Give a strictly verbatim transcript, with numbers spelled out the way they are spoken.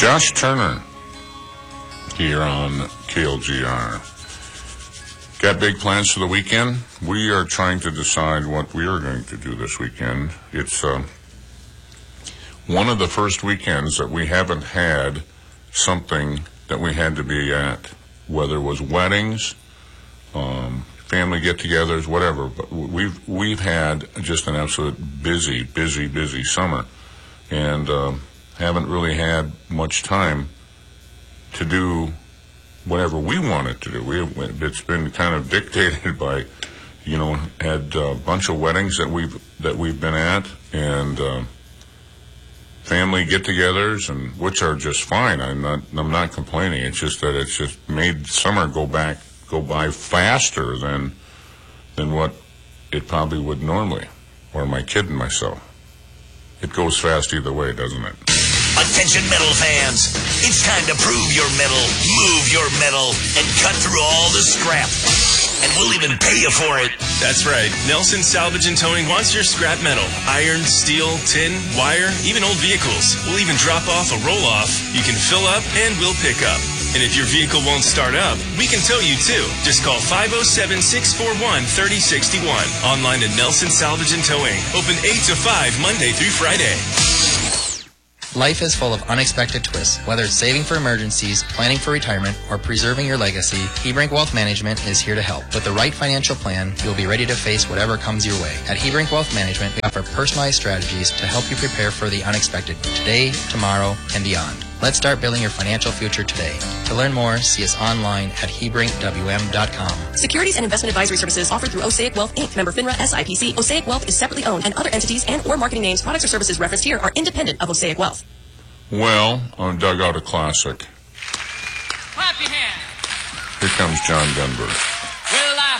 Josh Turner here on K L G R. Got big plans for the weekend? We are trying to decide what we are going to do this weekend. It's uh, one of the first weekends that we haven't had something that we had to be at, whether it was weddings, um, family get-togethers, whatever. But we've we've had just an absolute busy, busy, busy summer, and uh, haven't really had much time to do whatever we wanted to do. We it's been kind of dictated by, you know, had a bunch of weddings that we've that we've been at, and uh, family get-togethers, and which are just fine. I'm not I'm not complaining. It's just that it's just made summer go back go by faster than than what it probably would normally. Or am I kidding myself? It goes fast either way, doesn't it? Attention metal fans, it's time to prove your metal, move your metal, and cut through all the scrap. And we'll even pay you for it. That's right. Nelson Salvage and Towing wants your scrap metal. Iron, steel, tin, wire, even old vehicles. We'll even drop off a roll-off. You can fill up and we'll pick up. And if your vehicle won't start up, we can tow you too. Just call five oh seven, six four one, three oh six one. Online at Nelson Salvage and Towing. Open eight to five, Monday through Friday. Life is full of unexpected twists. Whether it's saving for emergencies, planning for retirement, or preserving your legacy, Hebrink Wealth Management is here to help. With the right financial plan, you'll be ready to face whatever comes your way. At Hebrink Wealth Management, we offer personalized strategies to help you prepare for the unexpected today, tomorrow, and beyond. Let's start building your financial future today. To learn more, see us online at Hebrink W M dot com. Securities and investment advisory services offered through Osaic Wealth, Incorporated. Member FINRA S I P C. Osaic Wealth is separately owned, and other entities and or marketing names, products, or services referenced here are independent of Osaic Wealth. Well, I dug out a classic. Clap your hands. Here comes John Denver.